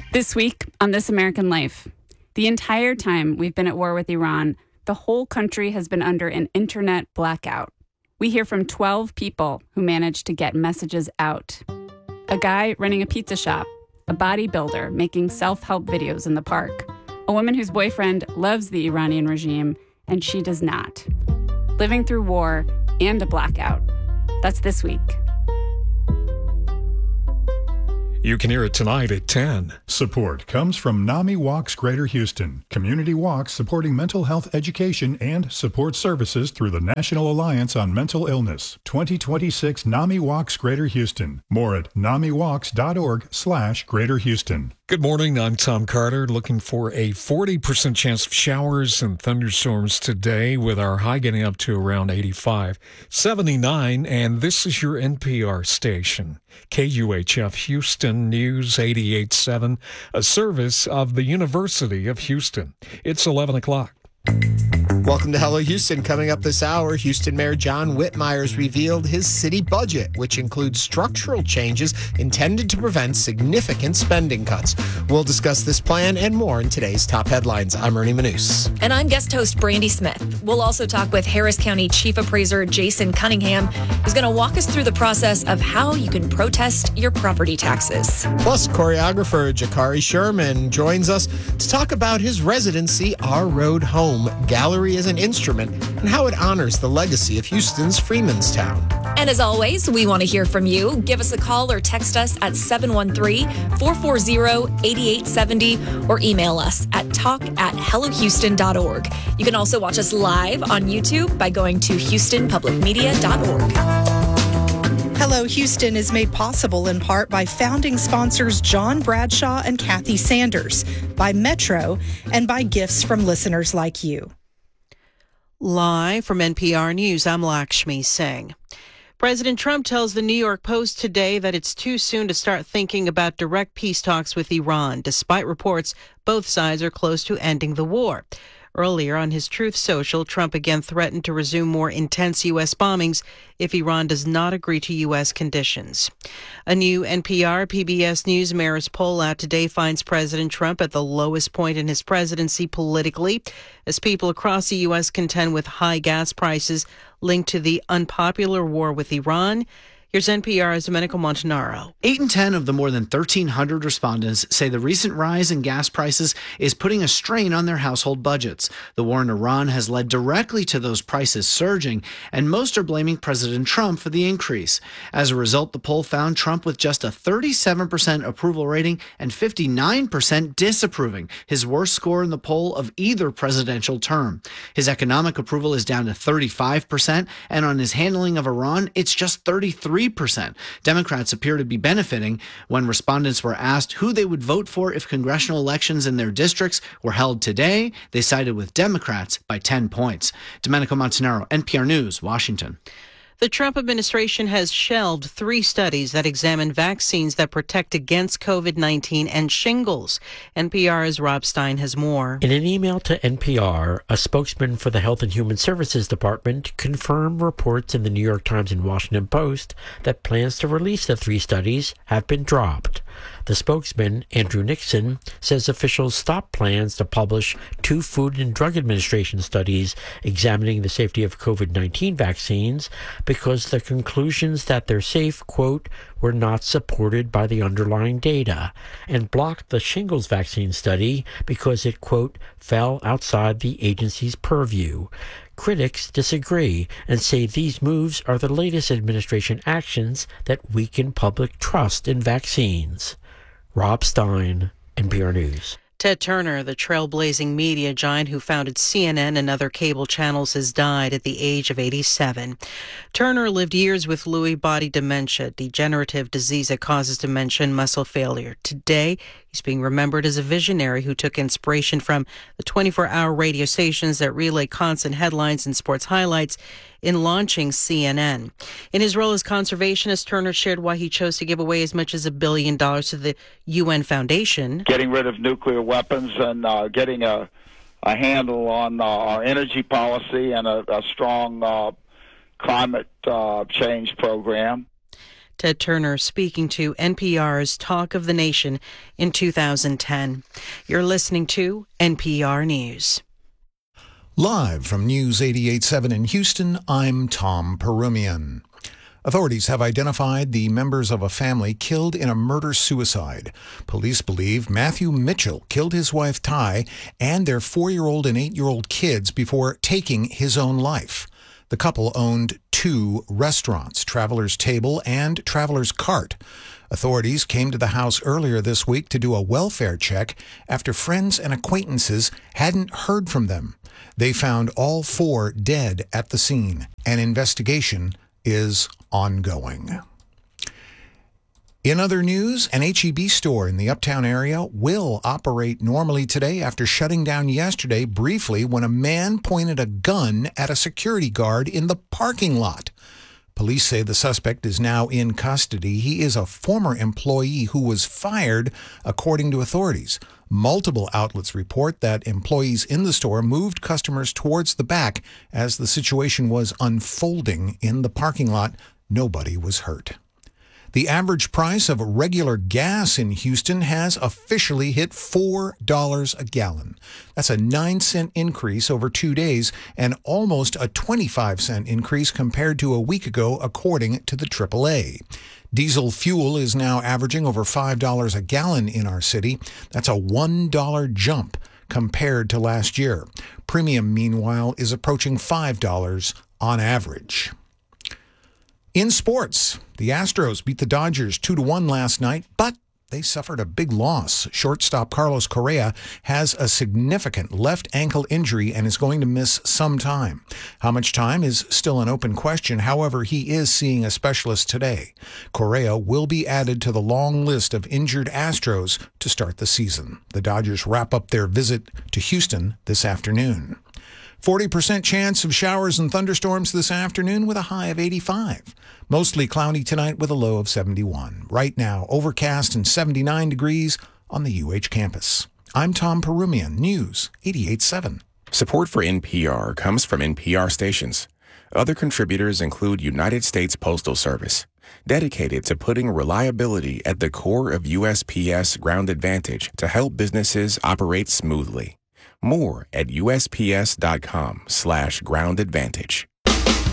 This week on This American Life, the entire time we've been at war with Iran, the whole country has been under an internet blackout. We hear from 12 people who managed to get messages out. A guy running a pizza shop, a bodybuilder making self-help videos in the park, a woman whose boyfriend loves the Iranian regime and she does not. Living through war and a blackout. That's this week. You can hear it tonight at 10. Support comes from NAMI Walks Greater Houston. Community walks supporting mental health education and support services through the National Alliance on Mental Illness. 2026 NAMI Walks Greater Houston. More at namiwalks.org/Greater Houston. Good morning, I'm Tom Carter, looking for a 40% chance of showers and thunderstorms today with our high getting up to around 85. 79, and this is your NPR station, KUHF Houston News 88.7, a service of the University of Houston. It's 11 o'clock. Welcome to Hello Houston. Coming up this hour, Houston Mayor John Whitmires revealed his city budget, which includes structural changes intended to prevent significant spending cuts. We'll discuss this plan and more in today's top headlines. I'm Ernie Manous. And I'm guest host Brandy Smith. We'll also talk with Harris County Chief Appraiser Jason Cunningham, who's going to walk us through the process of how you can protest your property taxes. Plus, choreographer Jakari Sherman joins us to talk about his residency, Our Road Home, Gallery as an Instrument, and how it honors the legacy of Houston's Freemanstown. And as always, we want to hear from you. Give us a call or text us at 713-440-8870 or email us at talk@hellohouston.org. You can also watch us live on YouTube by going to houstonpublicmedia.org. Hello Houston is made possible in part by founding sponsors John Bradshaw and Kathy Sanders, by Metro, and by gifts from listeners like you. Live from NPR News, I'm Lakshmi Singh. President Trump tells the New York Post today that it's too soon to start thinking about direct peace talks with Iran, despite reports both sides are close to ending the war. Earlier on his Truth Social, Trump again threatened to resume more intense U.S. bombings if Iran does not agree to U.S. conditions. A new NPR PBS News Marist poll out today finds President Trump at the lowest point in his presidency politically, as people across the U.S. contend with high gas prices linked to the unpopular war with Iran. Here's NPR's Domenico Montanaro. 8 in 10 of the more than 1,300 respondents say the recent rise in gas prices is putting a strain on their household budgets. The war in Iran has led directly to those prices surging, and most are blaming President Trump for the increase. As a result, the poll found Trump with just a 37% approval rating and 59% disapproving, his worst score in the poll of either presidential term. His economic approval is down to 35%, and on his handling of Iran, it's just 33%. Democrats appear to be benefiting. When respondents were asked who they would vote for if congressional elections in their districts were held today, they sided with Democrats by 10 points. Domenico Montanaro, NPR News, Washington. The Trump administration has shelved 3 studies that examine vaccines that protect against COVID-19 and shingles. NPR's Rob Stein has more. In an email to NPR, a spokesman for the Health and Human Services Department confirmed reports in the New York Times and Washington Post that plans to release the 3 studies have been dropped. The spokesman, Andrew Nixon, says officials stopped plans to publish 2 Food and Drug Administration studies examining the safety of COVID-19 vaccines because the conclusions that they're safe, quote, were not supported by the underlying data, and blocked the shingles vaccine study because it, quote, fell outside the agency's purview. Critics disagree and say these moves are the latest administration actions that weaken public trust in vaccines. Rob Stein, NPR News. Ted Turner, the trailblazing media giant who founded CNN and other cable channels, has died at the age of 87. Turner lived years with Lewy body dementia, degenerative disease that causes dementia and muscle failure. Today, he's being remembered as a visionary who took inspiration from the 24-hour radio stations that relay constant headlines and sports highlights in launching CNN. In his role as conservationist, Turner shared why he chose to give away as much as $1 billion to the UN Foundation. Getting rid of nuclear weapons and getting a handle on our energy policy and a strong climate change program. Ted Turner speaking to NPR's Talk of the Nation in 2010. You're listening to NPR News. Live from News 88.7 in Houston, I'm Tom Perumian. Authorities have identified the members of a family killed in a murder-suicide. Police believe Matthew Mitchell killed his wife Ty and their 4-year-old and 8-year-old kids before taking his own life. The couple owned 2 restaurants, Traveler's Table and Traveler's Cart. Authorities came to the house earlier this week to do a welfare check after friends and acquaintances hadn't heard from them. They found all 4 dead at the scene. An investigation is ongoing. In other news, an H-E-B store in the Uptown area will operate normally today after shutting down yesterday briefly when a man pointed a gun at a security guard in the parking lot. Police say the suspect is now in custody. He is a former employee who was fired, according to authorities. Multiple outlets report that employees in the store moved customers towards the back as the situation was unfolding in the parking lot. Nobody was hurt. The average price of regular gas in Houston has officially hit $4 a gallon. That's a 9-cent increase over 2 days and almost a 25-cent increase compared to a week ago, according to the AAA. Diesel fuel is now averaging over $5 a gallon in our city. That's a $1 jump compared to last year. Premium, meanwhile, is approaching $5 on average. In sports, the Astros beat the Dodgers 2-1 last night, but they suffered a big loss. Shortstop Carlos Correa has a significant left ankle injury and is going to miss some time. How much time is still an open question. However, he is seeing a specialist today. Correa will be added to the long list of injured Astros to start the season. The Dodgers wrap up their visit to Houston this afternoon. 40% chance of showers and thunderstorms this afternoon with a high of 85. Mostly cloudy tonight with a low of 71. Right now, overcast and 79 degrees on the UH campus. I'm Tom Perumian, News 88.7. Support for NPR comes from NPR stations. Other contributors include United States Postal Service, dedicated to putting reliability at the core of USPS Ground Advantage to help businesses operate smoothly. More at USPS.com/groundadvantage.